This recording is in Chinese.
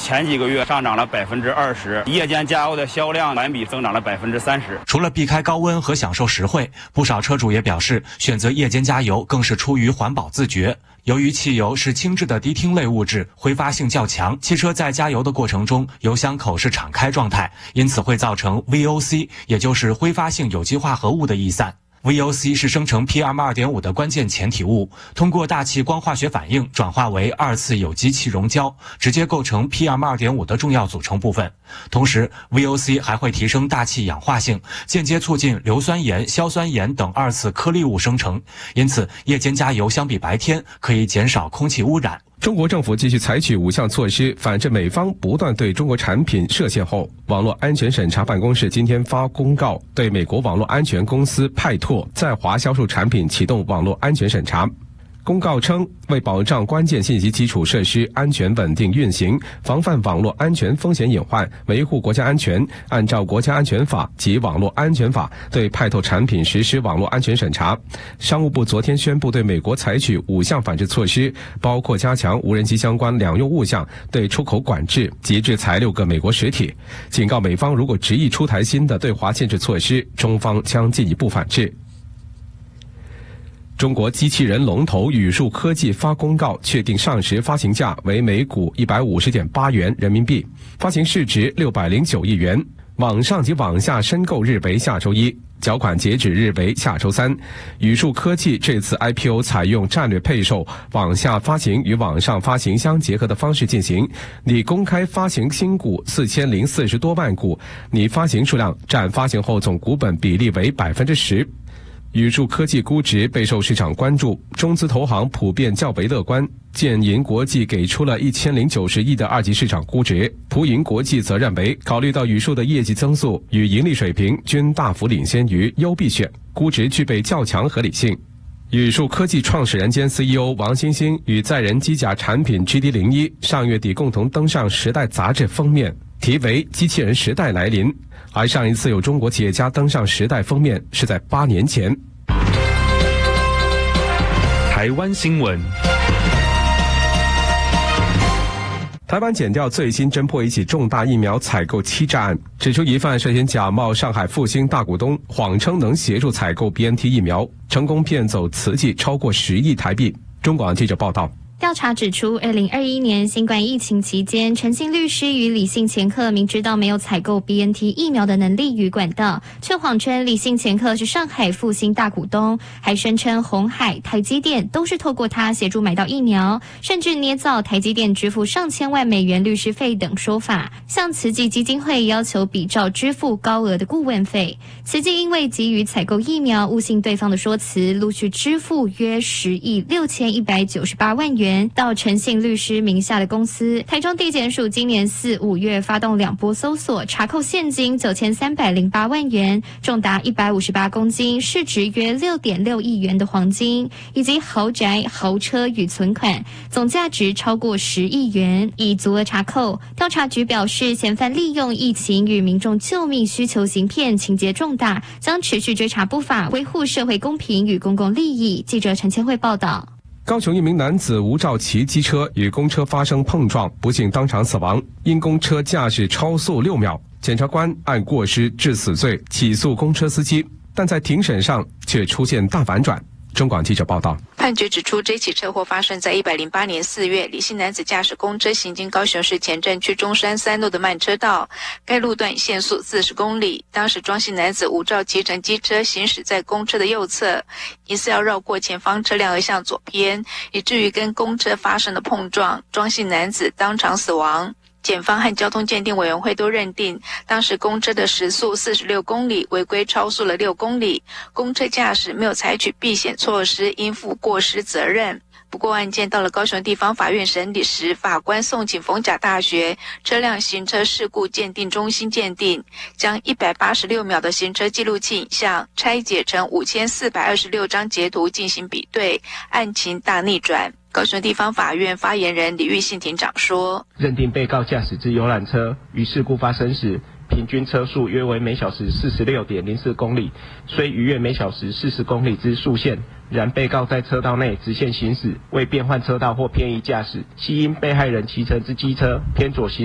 前几个月上涨了20%，夜间加油的销量环比增长了30%。 除了避开高温和享受实惠，不少车主也表示，选择夜间加油更是出于环保自觉。由于汽油是轻质的低烃类物质，挥发性较强，汽车在加油的过程中，油箱口是敞开状态，因此会造成 VOC， 也就是挥发性有机化合物的逸散。VOC 是生成 PM2.5 的关键前体物，通过大气光化学反应转化为2次有机气溶胶，直接构成 PM2.5 的重要组成部分。同时 VOC 还会提升大气氧化性，间接促进硫酸盐、硝酸盐等2次颗粒物生成，因此夜间加油相比白天可以减少空气污染。 中国政府继续采取5项措施，反制美方不断对中国产品设限后，网络安全审查办公室今天发公告，对美国网络安全公司派拓在华销售产品启动网络安全审查。公告称，为保障关键信息基础设施安全稳定运行，防范网络安全风险隐患，维护国家安全，按照国家安全法及网络安全法对派拓产品实施网络安全审查。商务部昨天宣布对美国采取5项反制措施，包括加强无人机相关两用物项对出口管制及制裁6个美国实体，警告美方如果执意出台新的对华限制措施，中方将进一步反制。中国机器人龙头宇树科技发公告，确定上市发行价为每股150.8元人民币，发行市值609亿元，网上及网下申购日为下周1，缴款截止日为下周3。宇树科技这次 IPO 采用战略配售、网下发行与网上发行相结合的方式进行，拟公开发行新股4040多万股，拟发行数量占发行后总股本比例为10%。宇树科技估值备受市场关注，中资投行普遍较为乐观。建银国际给出了1090亿的2级市场估值，普银国际则认为，考虑到宇树的业绩增速与盈利水平均大幅领先于优必选，估值具备较强合理性。宇树科技创始人兼 CEO 王兴兴与载人机甲产品 GD01 上月底共同登上《时代》杂志封面，题为“机器人时代来临”，而上一次有中国企业家登上《时代》封面是在8年前。 台湾新闻。 台湾检调最新侦破一起重大疫苗采购欺诈案，指出疑犯涉嫌假冒上海复星大股东，谎称能协助采购 BNT 疫苗，成功骗走慈济超过10亿台币。中广记者报道。 调查指出，2021年新冠疫情期间，陈姓律师与李姓掮客明知道没有采购 BNT 疫苗的能力与管道，却谎称李姓掮客是上海复星大股东，还声称鸿海、台积电都是透过他协助买到疫苗，甚至捏造台积电支付上千万美元律师费等说法，向慈济基金会要求比照支付高额的顾问费。慈济因为急于采购疫苗，误信对方的说辞，陆续支付约10亿6198万元到陈姓律师名下的公司。台中地检署今年4、5月发动2波搜索，查扣现金9308万元，重达158公斤，市值约6.6亿元的黄金，以及豪宅、豪车与存款，总价值超过10亿元，已足额查扣。调查局表示，嫌犯利用疫情与民众救命需求行骗，情节重大，将持续追查不法，维护社会公平与公共利益。记者陈千惠报道。 高雄一名男子无照骑机车与公车发生碰撞，不幸当场死亡，因公车驾驶超速6秒，检察官按过失致死罪起诉公车司机，但在庭审上却出现大反转。中广记者报道， 判决指出，这起车祸发生在108年4月，李姓男子驾驶公车行经高雄市前镇区中山3路的慢车道，该路段限速40公里。当时庄姓男子无照骑乘机车行驶在公车的右侧，疑似要绕过前方车辆而向左偏，以至于跟公车发生了碰撞，庄姓男子当场死亡。检方和交通鉴定委员会都认定，当时公车的时速46公里，违规超速了6公里，公车驾驶没有采取避险措施，应负过失责任。不过案件到了高雄地方法院审理时，法官送请逢甲大学车辆行车事故鉴定中心鉴定，将186秒的行车记录器影像拆解成5426张截图进行比对，案情大逆转。高雄地方法院发言人李玉信庭长说， 认定被告驾驶之游览车于事故发生时平均车速约为每小时46.04公里，虽逾越每小时40公里之速限，然被告在车道内直线行驶，未变换车道或偏移驾驶，系因被害人骑乘之机车偏左行